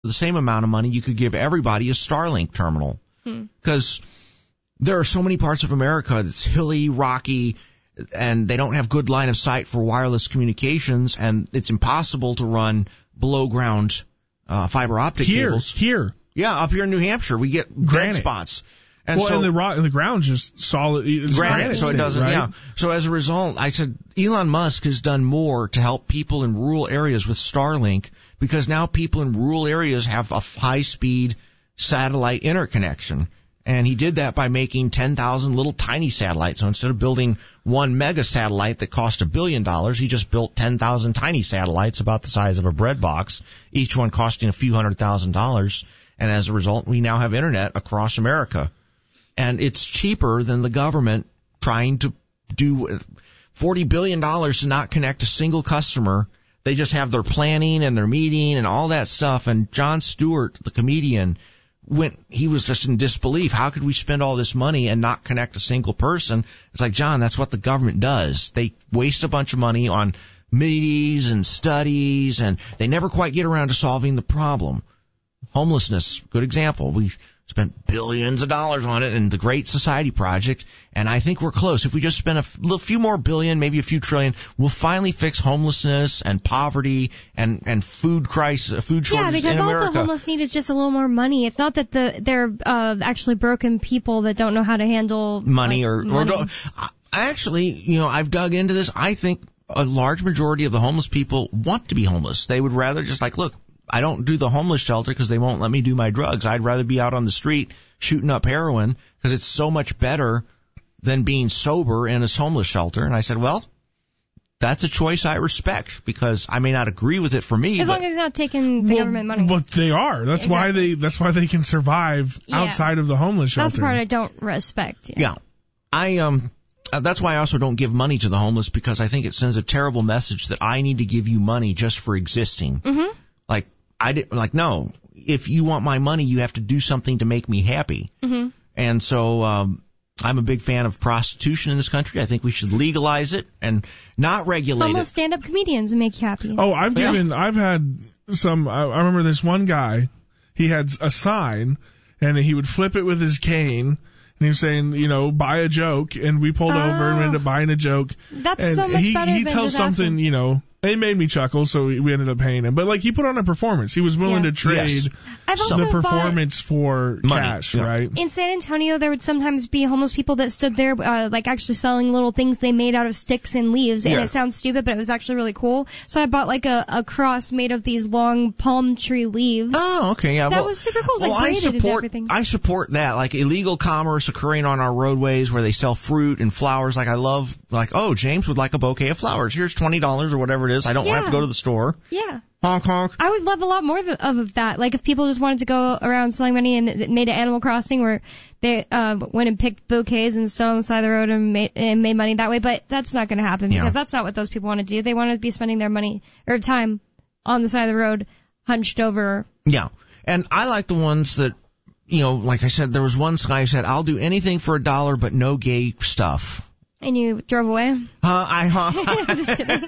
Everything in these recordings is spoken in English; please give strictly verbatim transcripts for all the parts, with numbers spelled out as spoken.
the same amount of money, you could give everybody a Starlink terminal. Because hmm. there are so many parts of America that's hilly, rocky, and they don't have good line of sight for wireless communications, and it's impossible to run below ground uh, fiber optic here, cables. Here, yeah, up here in New Hampshire, we get granite dead spots. And well, so, and the rock, the ground's just solid. It's granite, granite, so it doesn't. right? Yeah. So as a result, I said Elon Musk has done more to help people in rural areas with Starlink, because now people in rural areas have a high-speed satellite interconnection. And he did that by making ten thousand little tiny satellites. So instead of building one mega satellite that cost a billion dollars, he just built ten thousand tiny satellites about the size of a bread box, each one costing a few hundred thousand dollars. And as a result, we now have internet across America. And it's cheaper than the government trying to do forty billion dollars to not connect a single customer. They just have their planning and their meeting and all that stuff. And Jon Stewart, the comedian, When he was just in disbelief. How could we spend all this money and not connect a single person? It's like, John, that's what the government does. They waste a bunch of money on meetings and studies, and they never quite get around to solving the problem. Homelessness, good example. We spent billions of dollars on it in the Great Society Project, and I think we're close. If we just spend a little, few more billion, maybe a few trillion, we'll finally fix homelessness and poverty and, and food crisis, food shortages in America. Yeah, because all the homeless need is just a little more money. It's not that the they're uh, actually broken people that don't know how to handle money like, or, money. or don't. Actually, you know, I've dug into this. I think a large majority of the homeless people want to be homeless. They would rather just like, look, I don't do the homeless shelter because they won't let me do my drugs. I'd rather be out on the street shooting up heroin because it's so much better than being sober in a homeless shelter. And I said, well, that's a choice I respect, because I may not agree with it for me. As but, long as it's not taking the well, government money. But they are. That's exactly. why they. That's why they can survive yeah. outside of the homeless shelter. That's the part I don't respect. Yeah. yeah. I um. Uh, that's why I also don't give money to the homeless, because I think it sends a terrible message that I need to give you money just for existing. Mm-hmm. Like I did, like no. If you want my money, you have to do something to make me happy. Mm-hmm. And so um, I'm a big fan of prostitution in this country. I think we should legalize it and not regulate Almost it. stand-up comedians and make you happy. Oh, I've yeah. given. I've had some. I, I remember this one guy. He had a sign, and he would flip it with his cane. And he was saying, you know, buy a joke, and we pulled oh. over and we ended up buying a joke. That's and so much he, better he than tells just something, asking. you know, it made me chuckle, so we ended up paying him. But like, he put on a performance. He was willing Yeah. to trade Yes. I've also the bought- performance for Money. cash, Yeah. right? In San Antonio, there would sometimes be homeless people that stood there, uh, like actually selling little things they made out of sticks and leaves. And Yeah. it sounds stupid, but it was actually really cool. So I bought like a, a cross made of these long palm tree leaves. Oh, okay, yeah. That well, was super cool. It was, well, like, I braided and support everything. I support that, like illegal commerce occurring on our roadways where they sell fruit and flowers. Like I love, like, oh, James would like a bouquet of flowers. Here's twenty dollars or whatever it is. I don't Yeah. have to go to the store. Yeah. Honk honk. I would love a lot more of, of that. Like if people just wanted to go around selling money and it made an Animal Crossing where they uh, went and picked bouquets and stood on the side of the road and made, and made money that way. But that's not going to happen because Yeah. that's not what those people want to do. They want to be spending their money or time on the side of the road, hunched over. Yeah, and I like the ones that, you know, like I said, there was one guy who said, "I'll do anything for a dollar, but no gay stuff." And you drove away? Huh? I huh? Just kidding.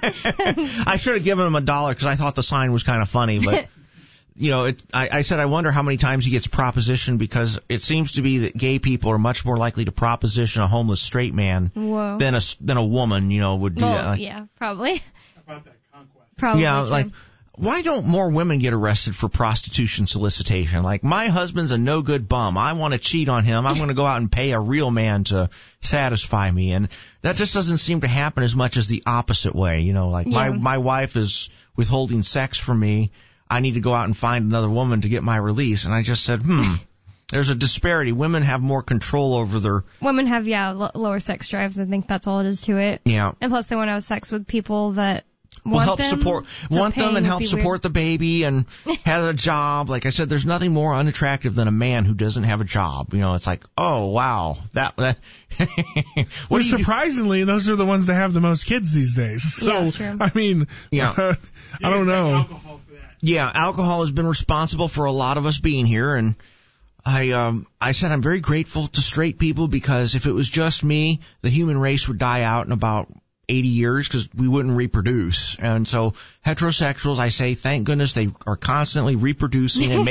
I should have given him a dollar because I thought the sign was kind of funny, but you know, it, I, I said I wonder how many times he gets propositioned, because it seems to be that gay people are much more likely to proposition a homeless straight man Whoa. than a than a woman, you know, would do well, that. Like, yeah, probably. How about that conquest? Probably. yeah, true. like. Why don't more women get arrested for prostitution solicitation? Like, my husband's a no-good bum. I want to cheat on him. I'm going to go out and pay a real man to satisfy me. And that just doesn't seem to happen as much as the opposite way. You know, like, my, Yeah. my wife is withholding sex from me. I need to go out and find another woman to get my release. And I just said, hmm, there's a disparity. Women have more control over their, Women have, yeah, l- lower sex drives. I think that's all it is to it. yeah. And plus they want to have sex with people that Well, want help them, support, so want them paying and would help be support weird. the baby and have a job. Like I said, there's nothing more unattractive than a man who doesn't have a job. You know, it's like, oh wow, that that. Well, what do you do? surprisingly, those are the ones that have the most kids these days. So, Yeah, that's true. I mean, Yeah. I don't know. Alcohol for that. Yeah, alcohol has been responsible for a lot of us being here, and I um I said I'm very grateful to straight people, because if it was just me, the human race would die out in about eighty years because we wouldn't reproduce. And so heterosexuals, I say, thank goodness they are constantly reproducing and